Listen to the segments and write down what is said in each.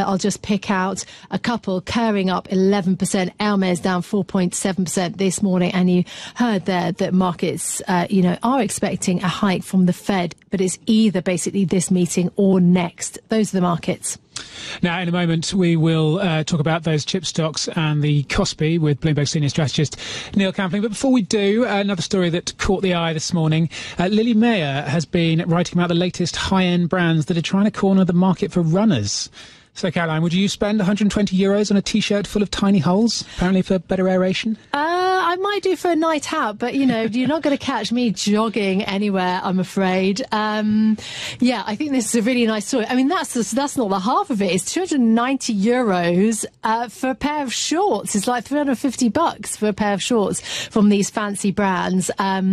I'll just pick out a couple. Kering up 11%, Hermes down 4.7% this morning. And you heard there that markets, are expecting a hike from the Fed, but it's either basically this meeting or next. Those are the markets. Now, in a moment, we will talk about those chip stocks and the KOSPI with Bloomberg senior strategist Neil Campling. But before we do, another story that caught the eye this morning. Lily Mayer has been writing about the latest high-end brands that are trying to corner the market for runners. So, Caroline, would you spend €120 on a T-shirt full of tiny holes, apparently for better aeration? I might do for a night out, but, you're not going to catch me jogging anywhere, I'm afraid. I think this is a really nice story. I mean, that's not the half of it. It's €290 for a pair of shorts. It's like $350 for a pair of shorts from these fancy brands.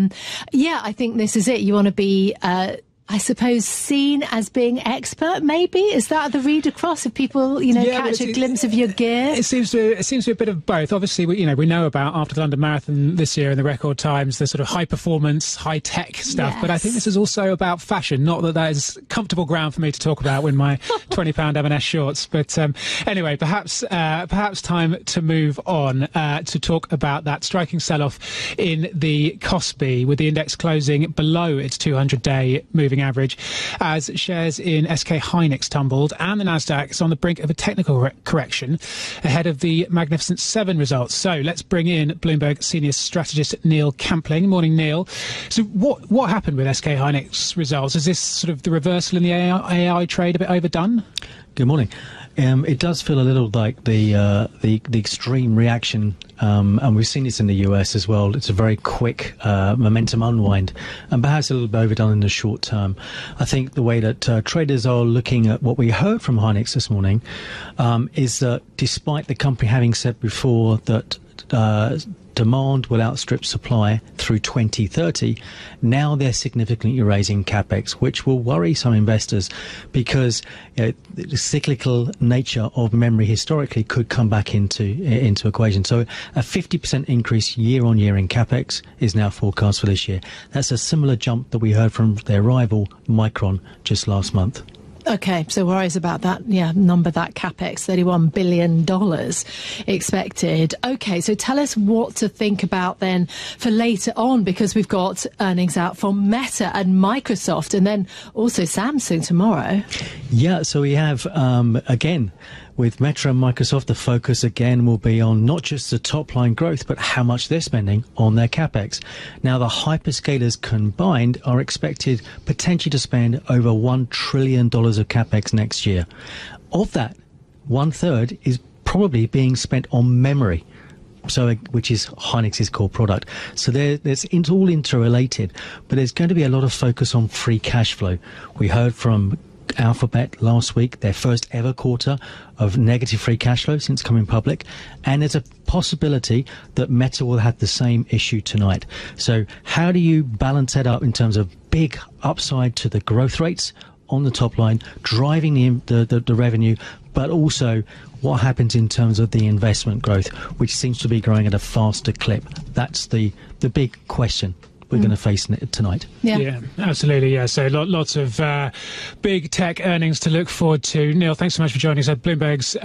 I think this is it. You want to be... I suppose seen as being expert, maybe? Is that the read across if people, catch a glimpse of your gear? It seems to be a bit of both. Obviously, we know about after the London Marathon this year in the record times, the sort of high performance, high tech stuff. Yes. But I think this is also about fashion. Not that is comfortable ground for me to talk about with my £20 M&S shorts. But anyway, perhaps time to move on to talk about that striking sell-off in the KOSPI, with the index closing below its 200-day moving average as shares in SK Hynix tumbled, and the Nasdaq is on the brink of a technical correction ahead of the Magnificent Seven results. So let's bring in Bloomberg senior strategist Neil Campling. Morning, Neil. So what happened with SK Hynix results? Is this sort of the reversal in the AI trade a bit overdone? Good morning. It does feel a little like the extreme reaction, and we've seen this in the US as well. It's a very quick momentum unwind, and perhaps a little bit overdone in the short term. I think the way that traders are looking at what we heard from Hynix this morning is that despite the company having said before that demand will outstrip supply through 2030. Now they're significantly raising capex, which will worry some investors because the cyclical nature of memory historically could come back into equation. So a 50% increase year on year in capex is now forecast for this year. That's a similar jump that we heard from their rival Micron just last month. Okay, so worries about that, number, that capex, $31 billion expected. Okay, so tell us what to think about then for later on, because we've got earnings out from Meta and Microsoft, and then also Samsung tomorrow. Yeah, so we have, again, with Meta and Microsoft, the focus again will be on not just the top line growth, but how much they're spending on their capex. Now, the hyperscalers combined are expected potentially to spend over $1 trillion of capex next year. Of that, 1/3 is probably being spent on memory, which is Hynix's core product. So it's all interrelated, but there's going to be a lot of focus on free cash flow. We heard from Alphabet last week, their first ever quarter of negative free cash flow since coming public, and there's a possibility that Meta will have the same issue tonight. So how do you balance that up in terms of big upside to the growth rates on the top line, driving the revenue, but also what happens in terms of the investment growth, which seems to be growing at a faster clip? That's the big question we're going to face tonight. Yeah, absolutely. Yeah, so lots of big tech earnings to look forward to. Neil, thanks so much for joining us. Bloomberg's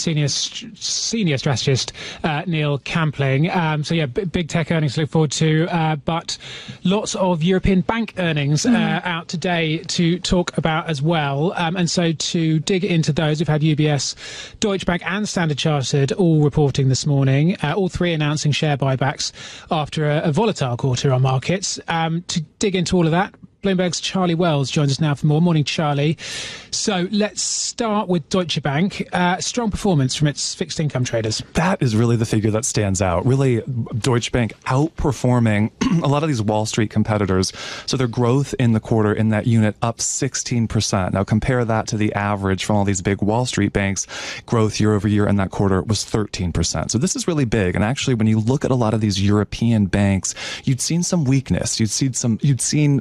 senior strategist Neil Campling. Big tech earnings to look forward to, but lots of European bank earnings out today to talk about as well. And so to dig into those, we've had UBS, Deutsche Bank and Standard Chartered all reporting this morning, all three announcing share buybacks after a volatile quarter on markets. To dig into all of that, Bloomberg's Charlie Wells joins us now for more. Morning, Charlie. So let's start with Deutsche Bank. Strong performance from its fixed income traders. That is really the figure that stands out. Really, Deutsche Bank outperforming a lot of these Wall Street competitors. So their growth in the quarter in that unit up 16%. Now compare that to the average from all these big Wall Street banks. Growth year over year in that quarter was 13%. So this is really big. And actually, when you look at a lot of these European banks, you'd seen some weakness. You'd seen, for instance,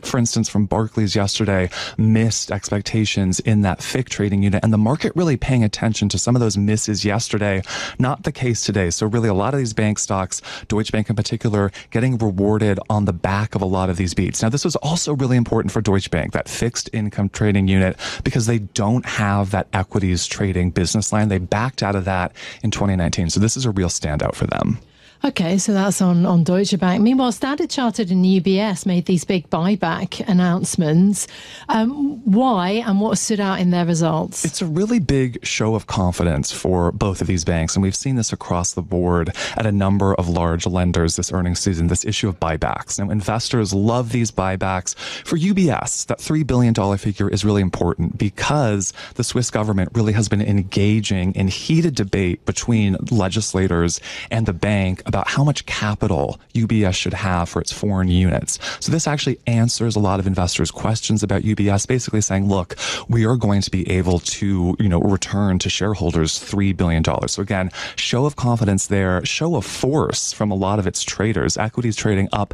earnings from Barclays yesterday missed expectations in that FIC trading unit, and the market really paying attention to some of those misses yesterday. Not the case today. So really a lot of these bank stocks, Deutsche Bank in particular, getting rewarded on the back of a lot of these beats. Now, this was also really important for Deutsche Bank, that fixed income trading unit, because they don't have that equities trading business line. They backed out of that in 2019. So this is a real standout for them. Okay, so that's on Deutsche Bank. Meanwhile, Standard Chartered and UBS made these big buyback announcements. Why and what stood out in their results? It's a really big show of confidence for both of these banks, and we've seen this across the board at a number of large lenders this earnings season, this issue of buybacks. Now, investors love these buybacks. For UBS, that $3 billion figure is really important because the Swiss government really has been engaging in heated debate between legislators and the bank about how much capital UBS should have for its foreign units. So this actually answers a lot of investors' questions about UBS, basically saying, look, we are going to be able to, return to shareholders $3 billion. So again, show of confidence there, show of force from a lot of its traders. Equities trading up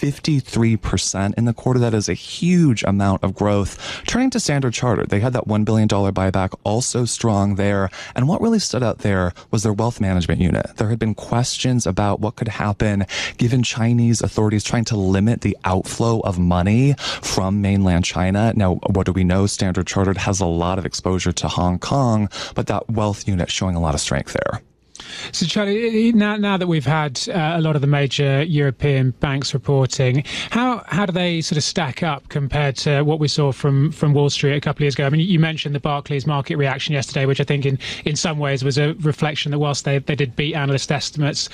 53% in the quarter. That is a huge amount of growth. Turning to Standard Chartered, they had that $1 billion buyback, also strong there. And what really stood out there was their wealth management unit. There had been questions about what could happen given Chinese authorities trying to limit the outflow of money from mainland China. Now, what do we know? Standard Chartered has a lot of exposure to Hong Kong, but that wealth unit showing a lot of strength there. So, Charlie, now that we've had a lot of the major European banks reporting, how do they sort of stack up compared to what we saw from Wall Street a couple of years ago? I mean, you mentioned the Barclays market reaction yesterday, which I think in some ways was a reflection that whilst they did beat analyst estimates,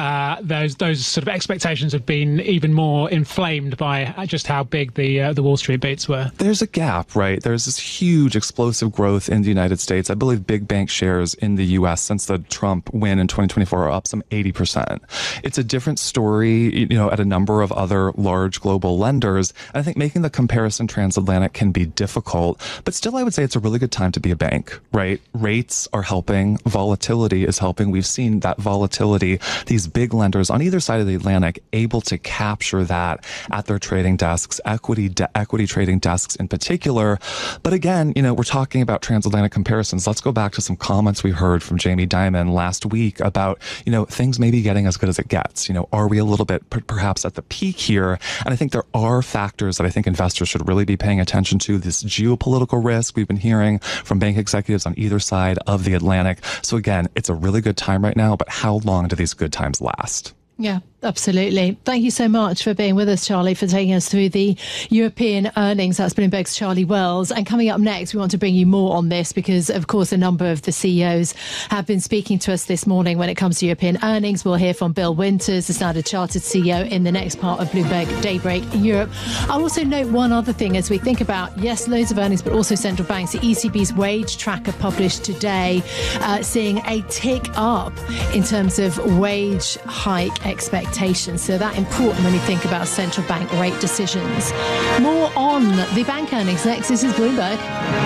those sort of expectations have been even more inflamed by just how big the Wall Street beats were. There's a gap, right? There's this huge explosive growth in the United States. I believe big bank shares in the U.S. since the Trump win in 2024 are up some 80%. It's a different story, at a number of other large global lenders. And I think making the comparison transatlantic can be difficult, but still I would say it's a really good time to be a bank, right? Rates are helping. Volatility is helping. We've seen that volatility, these big lenders on either side of the Atlantic able to capture that at their trading desks, equity trading desks in particular. But again, we're talking about transatlantic comparisons. Let's go back to some comments we heard from Jamie Dimon last week about, things maybe getting as good as it gets. Are we a little bit perhaps at the peak here? And I think there are factors that I think investors should really be paying attention to. This geopolitical risk we've been hearing from bank executives on either side of the Atlantic. So again, it's a really good time right now, but how long do these good times last? Yeah, absolutely. Thank you so much for being with us, Charlie, for taking us through the European earnings. That's Bloomberg's Charlie Wells. And coming up next, we want to bring you more on this because, of course, a number of the CEOs have been speaking to us this morning when it comes to European earnings. We'll hear from Bill Winters, the Standard Chartered CEO, in the next part of Bloomberg Daybreak Europe. I'll also note one other thing as we think about, yes, loads of earnings, but also central banks. The ECB's wage tracker published today, seeing a tick up in terms of wage hike expectations. So that's important when you think about central bank rate decisions. More on the bank earnings next. This is Bloomberg.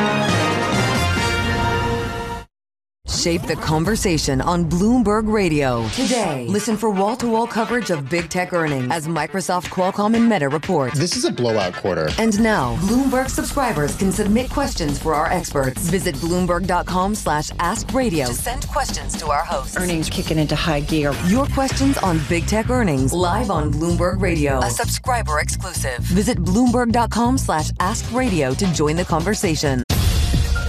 Shape the conversation on Bloomberg Radio. Today, listen for wall-to-wall coverage of big tech earnings as Microsoft, Qualcomm, and Meta report. This is a blowout quarter. And now, Bloomberg subscribers can submit questions for our experts. Visit Bloomberg.com/AskRadio to send questions to our hosts. Earnings kicking into high gear. Your questions on big tech earnings live on Bloomberg Radio. A subscriber exclusive. Visit Bloomberg.com/AskRadio to join the conversation.